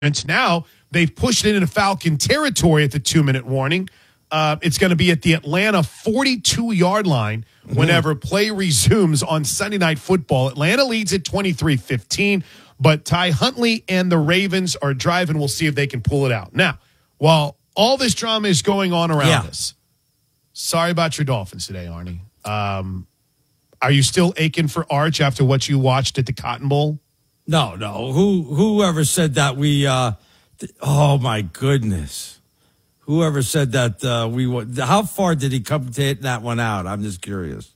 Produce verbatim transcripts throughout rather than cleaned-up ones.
And now they've pushed it into Falcon territory at the two-minute warning. Uh, it's going to be at the Atlanta forty-two-yard line whenever play resumes on Sunday Night Football. Atlanta leads at twenty-three fifteen, but Ty Huntley and the Ravens are driving. We'll see if they can pull it out. Now, while all this drama is going on around yeah. us, sorry about your Dolphins today, Arnie. Um, are you still aching for Arch after what you watched at the Cotton Bowl? No, no. Who whoever said that we uh th- oh my goodness. Whoever said that uh we w- how far did he come to hit that one out? I'm just curious.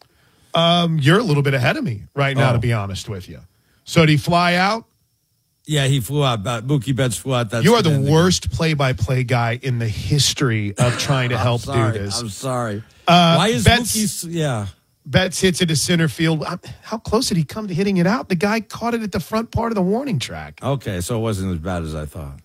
Um you're a little bit ahead of me right now, Oh. to be honest with you. So did he fly out? Yeah, he flew out. Uh, Mookie Betts flew out. That's You are the ending. worst play-by-play guy in the history of trying to help sorry, do this. I'm sorry. Uh, Why is Betts- Mookie? Yeah. Betts hits it to center field. How close did he come to hitting it out? The guy caught it at the front part of the warning track. Okay, so it wasn't as bad as I thought.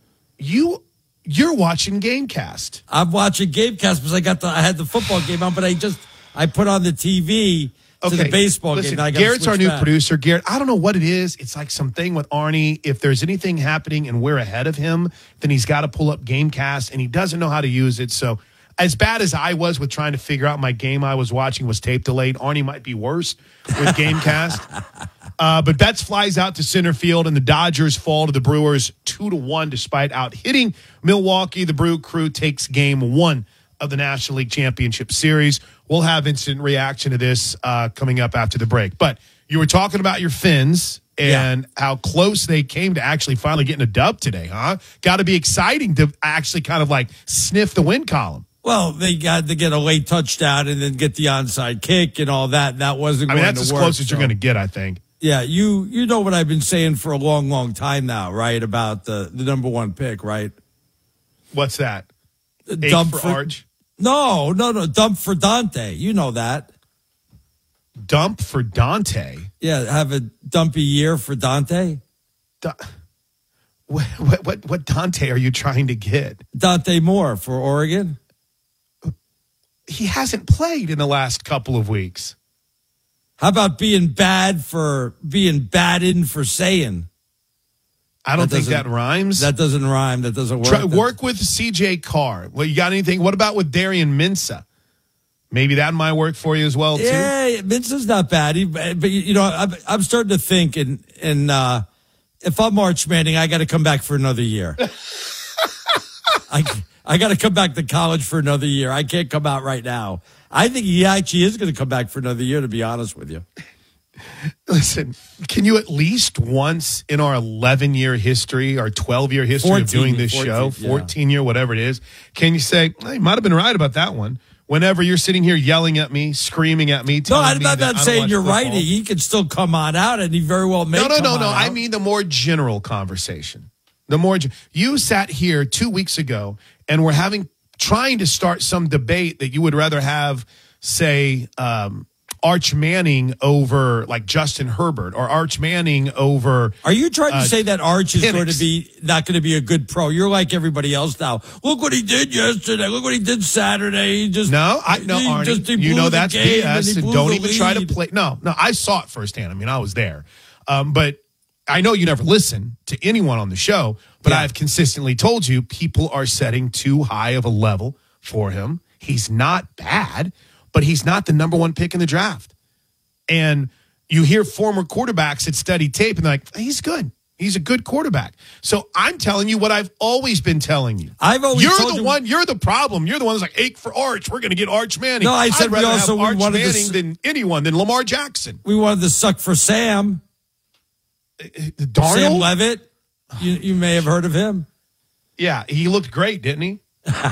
You, you're watching Gamecast. I'm watching Gamecast because I got the I had the football game on, but I just I put on the T V to Okay, the baseball listen, game. And I gotta Garrett's our switch new back. producer. Garrett, I don't know what it is. It's like something with Arnie. If there's anything happening and we're ahead of him, then he's got to pull up Gamecast, and he doesn't know how to use it. So as bad as I was with trying to figure out my game I was watching was tape delayed, Arnie might be worse with Gamecast. uh, but Betts flies out to center field, and the Dodgers fall to the Brewers two to one despite out hitting Milwaukee. The Brew Crew takes game one of the National League Championship Series. We'll have instant reaction to this uh, coming up after the break. But you were talking about your Fins and yeah. how close they came to actually finally getting a dub today, huh? Got to be exciting to actually kind of like sniff the win column. Well, they got to get a late touchdown and then get the onside kick and all that. That wasn't I mean, going that's to as work. close as so. you're going to get, I think. Yeah, you you know what I've been saying for a long, long time now, right? About the, the number one pick, right? What's that? Eight Dump for, for Arch? No, no, no. Dump for Dante. You know that. Dump for Dante? Yeah, have a dumpy year for Dante. Du- what, what, what, what Dante are you trying to get? Dante Moore for Oregon. He hasn't played in the last couple of weeks. How about being bad for being bad in for saying? I don't That think that doesn't- rhymes. That doesn't rhyme. That doesn't work. Try, That's- work with C J Carr. Well, you got anything? What about with Darian Minsa? Maybe that might work for you as well, too. Yeah, Mince's not bad. He, but, you know, I'm, I'm starting to think, and, and uh, if I'm March Manning, I got to come back for another year. I, I got to come back to college for another year. I can't come out right now. I think he actually is going to come back for another year, to be honest with you. Listen, can you at least once in our eleven-year history, our twelve-year history of doing this fourteen, show, yeah. fourteen-year, whatever it is, can you say, hey, you might have been right about that one? Whenever you're sitting here yelling at me, screaming at me, No, telling I'm me not, that I not don't saying watch you're football. right. He could still come on out, and he very well may No, no, come no, on no. out. I mean the more general conversation. The more gen- you sat here two weeks ago and were having trying to start some debate that you would rather have, say, um, Arch Manning over like Justin Herbert or Arch Manning over. Are you trying to uh, say that Arch is Penix. going to be not going to be a good pro? You're like everybody else now. Look what he did yesterday. Look what he did Saturday. He just No, I no, he Arnie. just- he you blew know the that's game B and S. he And blew don't the even try to lead. play. No, no, I saw it firsthand. I mean, I was there. Um, but I know you never listen to anyone on the show. But Yeah. I've consistently told you people are setting too high of a level for him. He's not bad, but he's not the number one pick in the draft. And you hear former quarterbacks that study tape and they're like, he's good. He's a good quarterback. So I'm telling you what I've always been telling you. I've always You're told the you- one. You're the problem. You're the one that's like, ache for Arch. We're going to get Arch Manning. No, I said I'd we rather also- have we Arch wanted to Manning s- than anyone, than Lamar Jackson. We wanted to suck for Sam. Darnold? Sam Levitt. You, you may have heard of him. Yeah, he looked great, didn't he?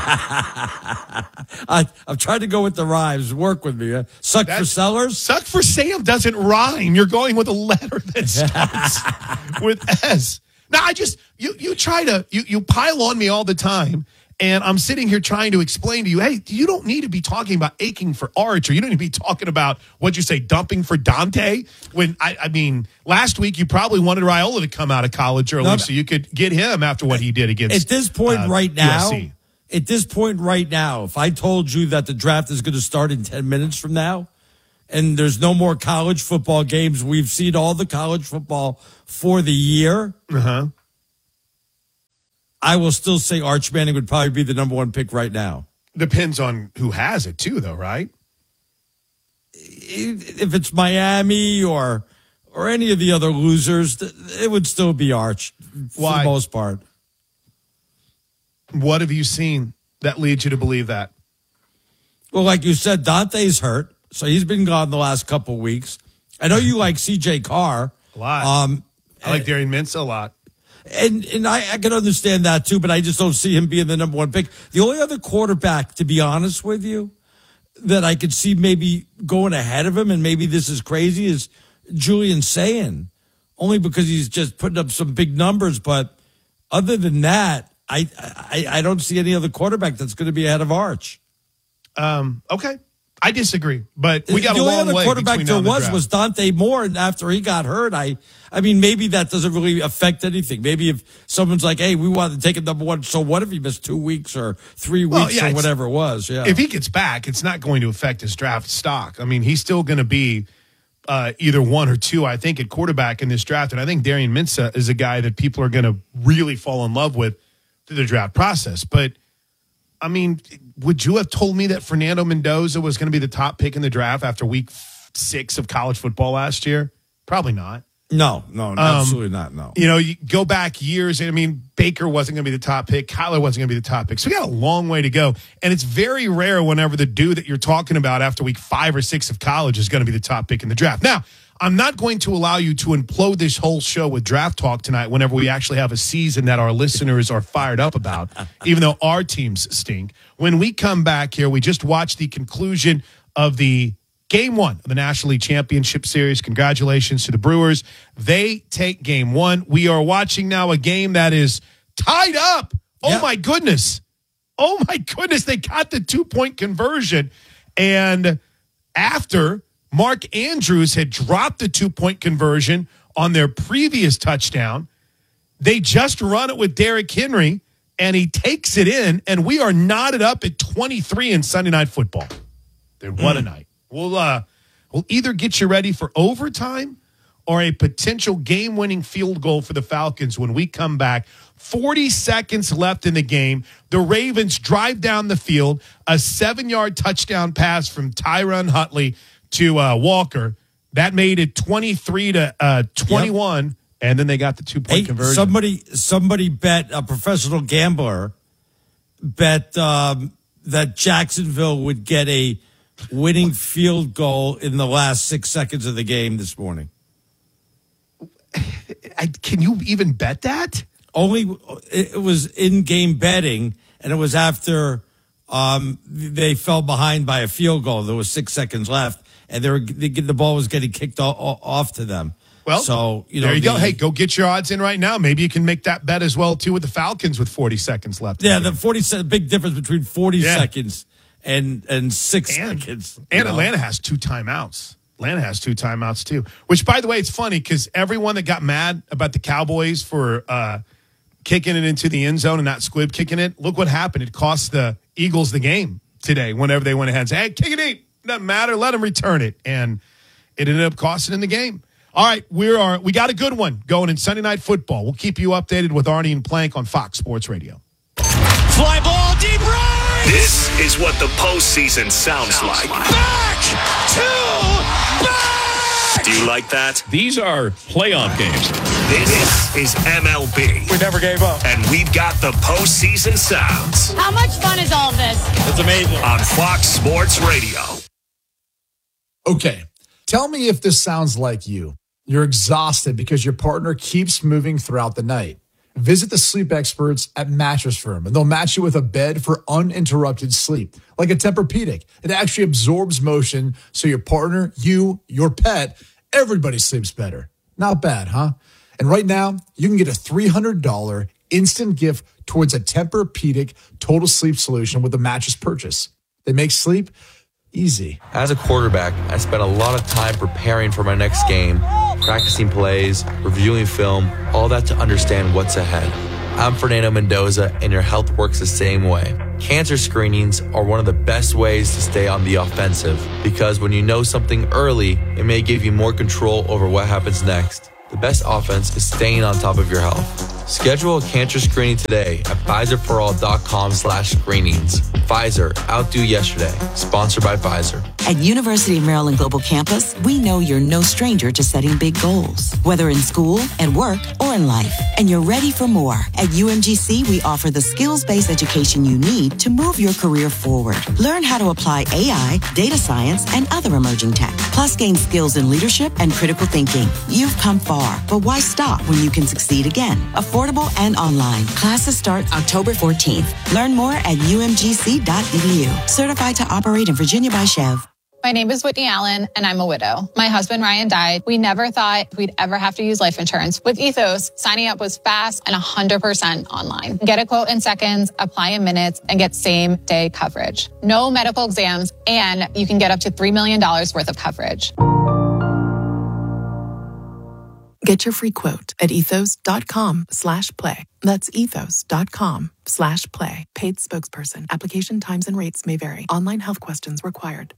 I, I'm trying to go with the rhymes. Work with me. Huh? Suck for That's- sellers. Suck for Sam doesn't rhyme. You're going with a letter that starts with S. Now, I just, you you try to, you, you pile on me all the time, and I'm sitting here trying to explain to you, hey, you don't need to be talking about aching for Arch, or you don't need to be talking about, what'd you say, dumping for Dante? When, I, I mean, last week you probably wanted Raiola to come out of college early No, no. so you could get him after what he did against At this point uh, right now, U S C. at this point right now, if I told you that the draft is going to start in ten minutes from now, and there's no more college football games, we've seen all the college football for the year. Uh-huh. I will still say Arch Manning would probably be the number one pick right now. Depends on who has it too, though, right? If it's Miami or or any of the other losers, it would still be Arch for Why? the most part. What have you seen that leads you to believe that? Well, like you said, Dante's hurt, so he's been gone the last couple of weeks. I know you like C J Carr. A lot. Um, I like Darian Mintz a lot. And and I, I can understand that too, but I just don't see him being the number one pick. The only other quarterback, to be honest with you, that I could see maybe going ahead of him, and maybe this is crazy, is Julian Sayin. Only because he's just putting up some big numbers, but other than that, I I, I don't see any other quarterback that's going to be ahead of Arch. Um, okay. I disagree, but we got the a only long other way quarterback between there now and the was draft. was Dante Moore, and after he got hurt, I, I mean, maybe that doesn't really affect anything. Maybe if someone's like, "Hey, we want to take him number one," so what if he missed two weeks or three weeks Well, yeah, or it's- whatever it was? Yeah, If he gets back, it's not going to affect his draft stock. I mean, he's still going to be uh, either one or two, I think, at quarterback in this draft. And I think Darian Mintz is a guy that people are going to really fall in love with through the draft process. But I mean, would you have told me that Fernando Mendoza was going to be the top pick in the draft after week six of college football last year? Probably not. no, no, absolutely not. No, You know, you go back years, and I mean, Baker wasn't going to be the top pick. Kyler wasn't going to be the top pick. So we got a long way to go. And it's very rare whenever the dude that you're talking about after week five or six of college is going to be the top pick in the draft. Now, I'm not going to allow you to implode this whole show with draft talk tonight whenever we actually have a season that our listeners are fired up about, even though our teams stink. When we come back here, we just watched the conclusion of the game one of the National League Championship Series. Congratulations to the Brewers. They take game one. We are watching now a game that is tied up. Oh, Yep. my goodness. Oh, my goodness. They got the two-point conversion. And after Mark Andrews had dropped the two-point conversion on their previous touchdown, they just run it with Derrick Henry, and he takes it in, and we are knotted up at twenty-three in Sunday Night Football. They're one a night. We'll, uh, we'll either get you ready for overtime or a potential game-winning field goal for the Falcons when we come back. forty seconds left in the game. The Ravens drive down the field. A seven-yard touchdown pass from Tyron Huntley to uh, Walker. That made it twenty-three to uh, twenty-one, yep. And then they got the two-point hey, conversion. somebody, somebody bet, a professional gambler bet um, that Jacksonville would get a winning field goal in the last six seconds of the game this morning. I, can you even bet that? Only it was in-game betting, and it was after um, they fell behind by a field goal. There was six seconds left, and they were they, the ball was getting kicked off, off to them. Well, so you know, there you the, go. Hey, go get your odds in right now. Maybe you can make that bet as well too with the Falcons with forty seconds left. Yeah, the forty se- big difference between forty yeah. seconds and and six and, seconds. And know? Atlanta has two timeouts. Atlanta has two timeouts too. Which, by the way, it's funny because everyone that got mad about the Cowboys for uh, kicking it into the end zone and not squib kicking it, look what happened. It cost the Eagles the game today. Whenever they went ahead and said, "Hey, kick it in, doesn't matter, let them return it," and it ended up costing in the game. All right, we are we got a good one going in Sunday Night Football. We'll keep you updated with Arnie and Plank on Fox Sports Radio. Fly ball deep right. This is what the postseason sounds, sounds like. like. Back to back. Do you like that? These are playoff games. This is M L B. We never gave up. And we've got the postseason sounds. How much fun is all this? It's amazing. On Fox Sports Radio. Okay, tell me if this sounds like you. You're exhausted because your partner keeps moving throughout the night. Visit the sleep experts at Mattress Firm, and they'll match you with a bed for uninterrupted sleep, like a Tempur-Pedic. It actually absorbs motion so your partner, you, your pet, everybody sleeps better. Not bad, huh? And right now, you can get a three hundred dollars instant gift towards a Tempur-Pedic total sleep solution with a mattress purchase. They make sleep easy. As a quarterback, I spent a lot of time preparing for my next game, practicing plays, reviewing film, all that to understand what's ahead. I'm Fernando Mendoza, and your health works the same way. Cancer screenings are one of the best ways to stay on the offensive, because when you know something early, it may give you more control over what happens next. The best offense is staying on top of your health. Schedule a cancer screening today at Pfizer for all dot com slash screenings. Pfizer, outdo yesterday. Sponsored by Pfizer. At University of Maryland Global Campus, we know you're no stranger to setting big goals, whether in school, at work, or in life. And you're ready for more. At U M G C, we offer the skills-based education you need to move your career forward. Learn how to apply A I, data science, and other emerging tech. Plus, gain skills in leadership and critical thinking. You've come far, but why stop when you can succeed again? Affordable and online. Classes start October fourteenth. Learn more at U M G C dot E D U. Certified to operate in Virginia by Chev. My name is Whitney Allen, and I'm a widow. My husband, Ryan, died. We never thought we'd ever have to use life insurance. With Ethos, signing up was fast and one hundred percent online. Get a quote in seconds, apply in minutes, and get same-day coverage. No medical exams, and you can get up to three million dollars worth of coverage. Get your free quote at ethos.com slash play. That's ethos.com slash play. Paid spokesperson. Application times and rates may vary. Online health questions required.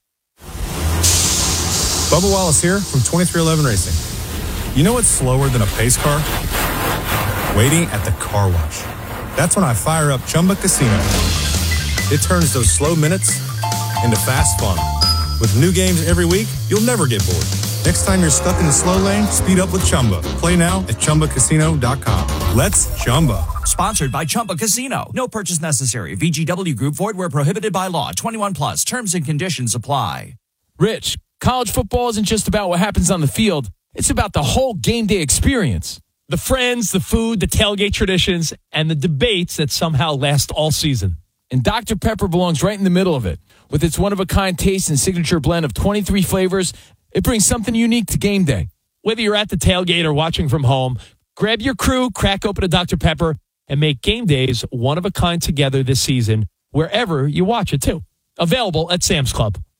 Bubba Wallace here from twenty-three eleven Racing. You know what's slower than a pace car? Waiting at the car wash. That's when I fire up Chumba Casino. It turns those slow minutes into fast fun. With new games every week, you'll never get bored. Next time you're stuck in the slow lane, speed up with Chumba. Play now at Chumba Casino dot com. Let's Chumba. Sponsored by Chumba Casino. No purchase necessary. V G W Group. Void where prohibited by law. twenty-one plus. Terms and conditions apply. Rich, college football isn't just about what happens on the field. It's about the whole game day experience. The friends, the food, the tailgate traditions, and the debates that somehow last all season. And Doctor Pepper belongs right in the middle of it. With its one-of-a-kind taste and signature blend of twenty-three flavors, it brings something unique to game day. Whether you're at the tailgate or watching from home, grab your crew, crack open a Doctor Pepper, and make game days one of a kind together this season, wherever you watch it too. Available at Sam's Club.